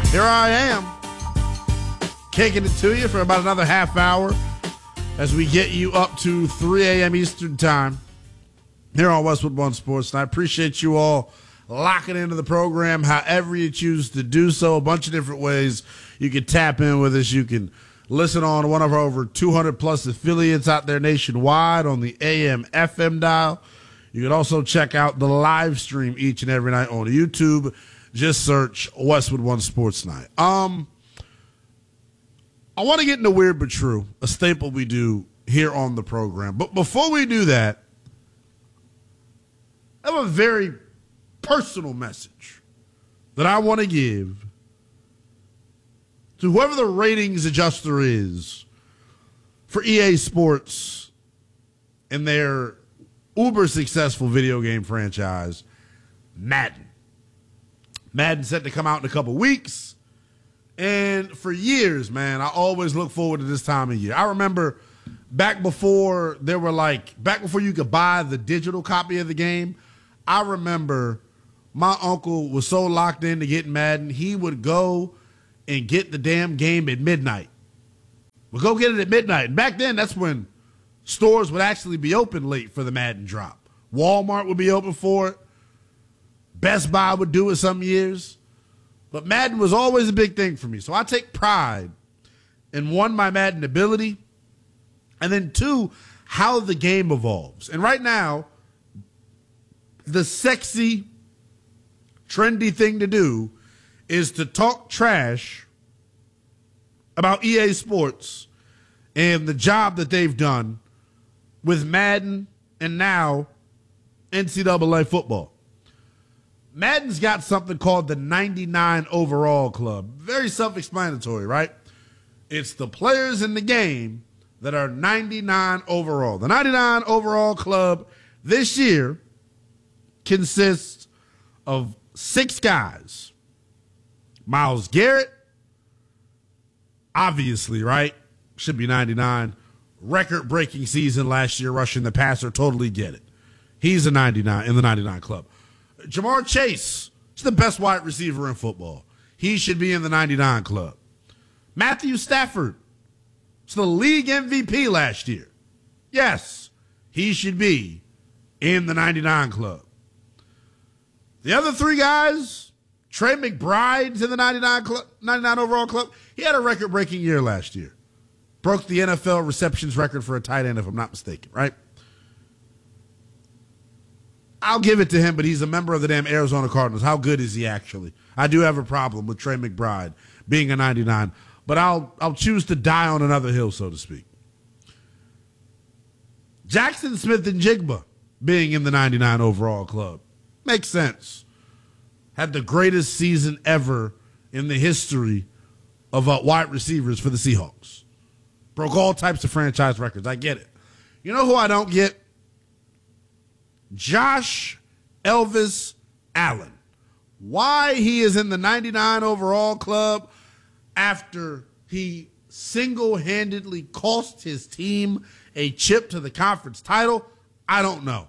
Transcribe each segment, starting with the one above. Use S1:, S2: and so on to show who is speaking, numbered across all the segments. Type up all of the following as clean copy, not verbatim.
S1: Here I am, kicking it to you for about another half hour as we get you up to 3 a.m. Eastern Time here on Westwood One Sports. And I appreciate you all locking into the program however you choose to do so. A bunch of different ways you can tap in with us. You can listen on one of our over 200-plus affiliates out there nationwide on the AM, FM dial. You can also check out the live stream each and every night on YouTube. Just search Westwood One Sports Night. I want to get into Weird But True, a staple we do here on the program. But before we do that, I have a very personal message that I want to give to whoever the ratings adjuster is for EA Sports and their uber successful video game franchise, Madden. Madden's set to come out in a couple weeks. And for years, man, I always look forward to this time of year. I remember back before you could buy the digital copy of the game, I remember my uncle was so locked into getting Madden, he would go and get the damn game at midnight. We'll go get it at midnight. And back then, that's when stores would actually be open late for the Madden drop. Walmart would be open for it. Best Buy would do it some years. But Madden was always a big thing for me. So I take pride in, one, my Madden ability, and then two, how the game evolves. And right now, the sexy, trendy thing to do is to talk trash about EA Sports and the job that they've done with Madden and now NCAA football. Madden's got something called the 99 overall club. Very self-explanatory, right? It's the players in the game that are 99 overall. The 99 overall club this year consists of 6 guys. Myles Garrett, obviously, right? Should be 99. Record-breaking season last year, rushing the passer. Totally get it. He's a 99 in the 99 club. Jamar Chase is the best wide receiver in football. He should be in the 99 club. Matthew Stafford is the league MVP last year. Yes, he should be in the 99 club. The other 3 guys, Trey McBride's in the 99 overall club. He had a record-breaking year last year. Broke the NFL receptions record for a tight end, if I'm not mistaken, right? I'll give it to him, but he's a member of the damn Arizona Cardinals. How good is he actually? I do have a problem with Trey McBride being a 99, but I'll choose to die on another hill, so to speak. Jackson Smith-Njigba being in the 99 overall club. Makes sense. Had the greatest season ever in the history of wide receivers for the Seahawks. Broke all types of franchise records. I get it. You know who I don't get? Josh Elvis Allen. Why he is in the 99 overall club after he single-handedly cost his team a chip to the conference title, I don't know.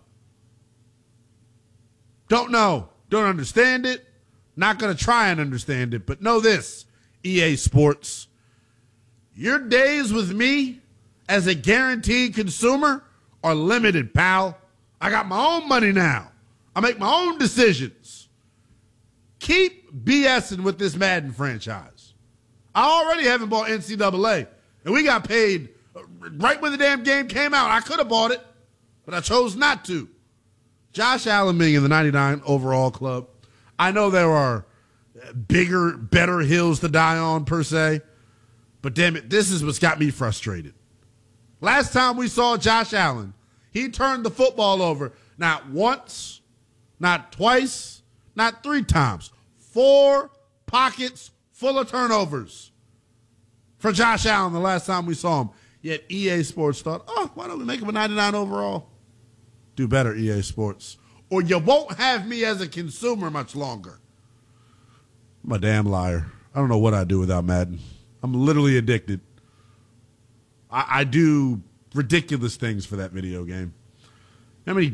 S1: Don't know. Don't understand it. Not going to try and understand it, but know this, EA Sports. Your days with me as a guaranteed consumer are limited, pal. I got my own money now. I make my own decisions. Keep BSing with this Madden franchise. I already haven't bought NCAA, and we got paid right when the damn game came out. I could have bought it, but I chose not to. Josh Allen being in the 99 overall club. I know there are bigger, better hills to die on, per se, but damn it, this is what's got me frustrated. Last time we saw Josh Allen, he turned the football over not once, not twice, not 3 times. 4 pockets full of turnovers for Josh Allen the last time we saw him. Yet EA Sports thought, why don't we make him a 99 overall? Do better, EA Sports. Or you won't have me as a consumer much longer. I'm a damn liar. I don't know what I'd do without Madden. I'm literally addicted. I do ridiculous things for that video game. How many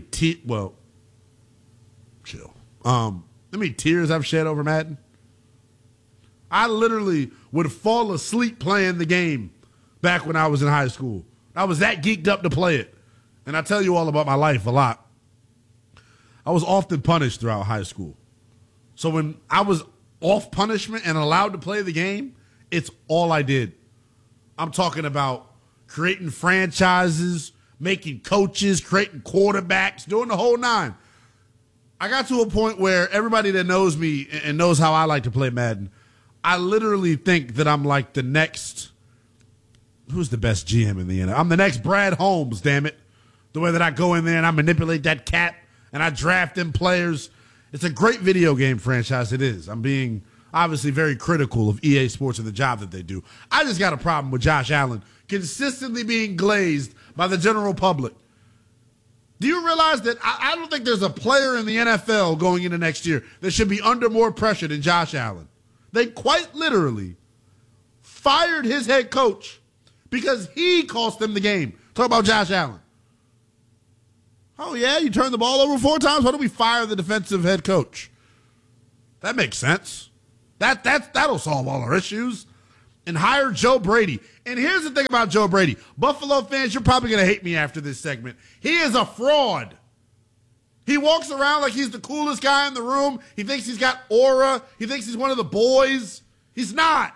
S1: chill. How many tears I've shed over Madden? I literally would fall asleep playing the game back when I was in high school. I was that geeked up to play it. And I tell you all about my life a lot. I was often punished throughout high school. So when I was off punishment and allowed to play the game, it's all I did. I'm talking about creating franchises, making coaches, creating quarterbacks, doing the whole nine. I got to a point where everybody that knows me and knows how I like to play Madden, I literally think that I'm like the next, who's the best GM in the NFL? I'm the next Brad Holmes, damn it. The way that I go in there and I manipulate that cat and I draft them players. It's a great video game franchise. It is. I'm being obviously very critical of EA Sports and the job that they do. I just got a problem with Josh Allen consistently being glazed by the general public. Do you realize that I don't think there's a player in the NFL going into next year that should be under more pressure than Josh Allen? They quite literally fired his head coach because he cost them the game. Talk about Josh Allen. Oh, yeah, you turned the ball over 4 times? Why don't we fire the defensive head coach? That makes sense. That'll solve all our issues. And hire Joe Brady. And here's the thing about Joe Brady. Buffalo fans, you're probably going to hate me after this segment. He is a fraud. He walks around like he's the coolest guy in the room. He thinks he's got aura. He thinks he's one of the boys. He's not.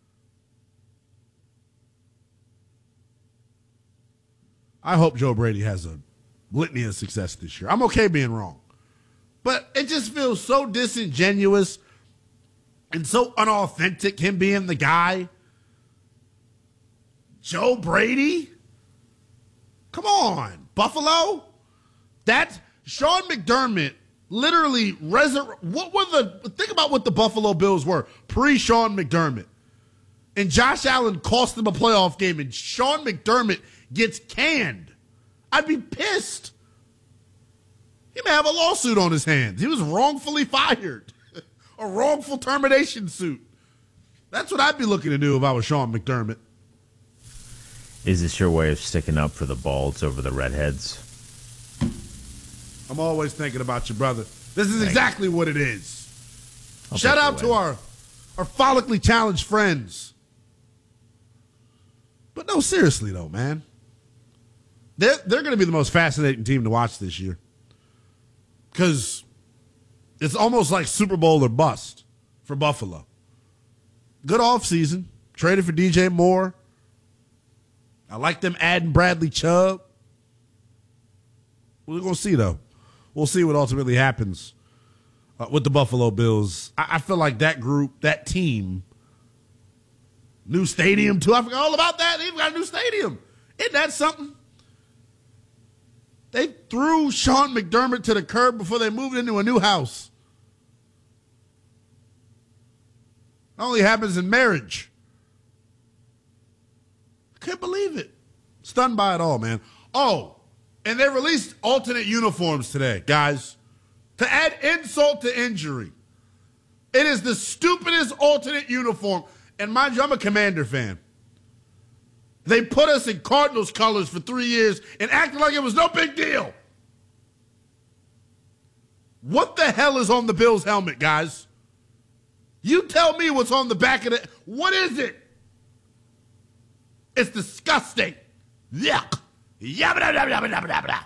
S1: I hope Joe Brady has a litany of success this year. I'm okay being wrong. But it just feels so disingenuous and so unauthentic, him being the guy. Joe Brady? Come on, Buffalo? That Sean McDermott literally think about what the Buffalo Bills were pre-Sean McDermott. And Josh Allen cost them a playoff game and Sean McDermott gets canned. I'd be pissed. He may have a lawsuit on his hands. He was wrongfully fired. A wrongful termination suit. That's what I'd be looking to do if I was Sean McDermott.
S2: Is this your way of sticking up for the balds over the redheads?
S1: I'm always thinking about you, brother. This is exactly what it is.
S2: I'll
S1: Shout out to our follically challenged friends. But no, seriously though, man. They're going to be the most fascinating team to watch this year. Because it's almost like Super Bowl or bust for Buffalo. Good offseason. Traded for DJ Moore. I like them adding Bradley Chubb. We're going to see, though. We'll see what ultimately happens with the Buffalo Bills. I feel like that group, that team, new stadium, too. I forgot all about that. They even got a new stadium. Isn't that something? They threw Sean McDermott to the curb before they moved into a new house. It only happens in marriage. Can't believe it. Stunned by it all, man. Oh, and they released alternate uniforms today, guys. To add insult to injury. It is the stupidest alternate uniform. And mind you, I'm a Commander fan. They put us in Cardinals colors for 3 years and acted like it was no big deal. What the hell is on the Bills helmet, guys? You tell me what's on the back of it. What is it? It's disgusting. Yuck. Yabba dabba dabba dabba dabba.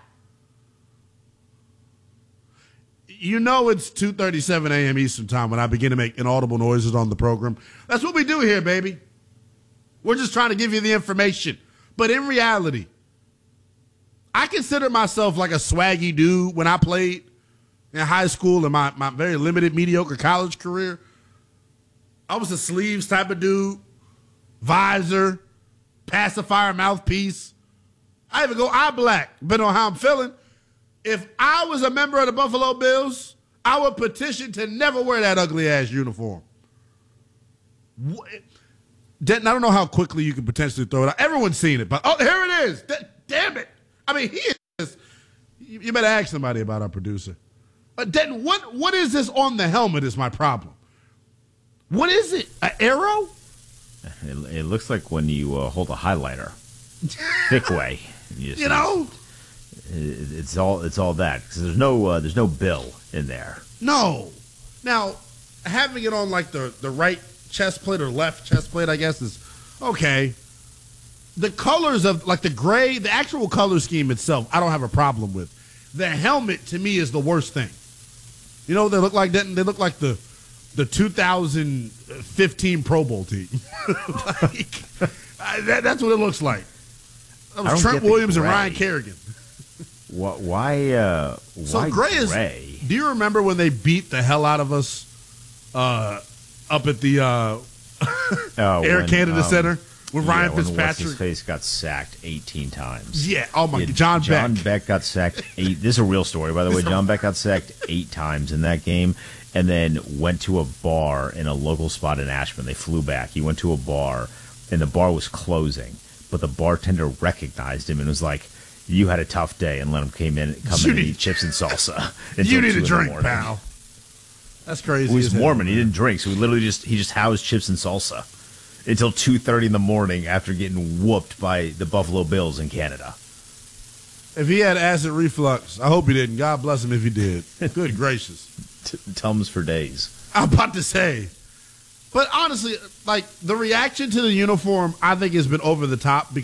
S1: You know it's 2:37 a.m. Eastern time when I begin to make inaudible noises on the program. That's what we do here, baby. We're just trying to give you the information. But in reality, I consider myself like a swaggy dude when I played in high school and my very limited, mediocre college career. I was a sleeves type of dude, visor, pacifier, mouthpiece. I even go eye black, depending on how I'm feeling. If I was a member of the Buffalo Bills, I would petition to never wear that ugly-ass uniform. Denton, I don't know how quickly you can potentially throw it out. Everyone's seen it, but oh, here it is. Damn it. I mean, he is. You better ask somebody about our producer. Denton, what is this on the helmet is my problem. What is it? An arrow?
S2: It looks like when you hold a highlighter. Thick way.
S1: You know?
S2: It's all that. Because there's no bill in there.
S1: No. Now, having it on like the right chest plate or left chest plate, I guess, is okay. The colors of, like the gray, the actual color scheme itself, I don't have a problem with. The helmet, to me, is the worst thing. You know what they look like? They look like the 2015 Pro Bowl team. That's what it looks like. That was Trent Williams and Ryan Kerrigan.
S2: Why
S1: gray is. Do you remember when they beat the hell out of us up at the Air Canada Center when Ryan Fitzpatrick?
S2: What's his face got sacked 18 times.
S1: Yeah. Oh my God.
S2: John Beck got sacked 8. This is a real story, by the way. John Beck got sacked 8 times in that game, and then went to a bar in a local spot in Ashburn. They flew back. He went to a bar, and the bar was closing, but the bartender recognized him and was like, "You had a tough day," and let him come in and eat chips and salsa.
S1: You need a drink, pal. That's crazy.
S2: Well, he's Mormon. He didn't drink, so he just housed chips and salsa until 2:30 in the morning after getting whooped by the Buffalo Bills in Canada.
S1: If he had acid reflux, I hope he didn't. God bless him if he did. Good gracious.
S2: Tums for days.
S1: I'm about to say. But honestly, like, the reaction to the uniform, I think, has been over the top because